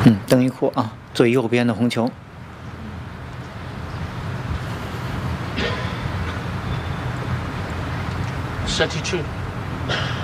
等一会儿啊，最右边的红球。 32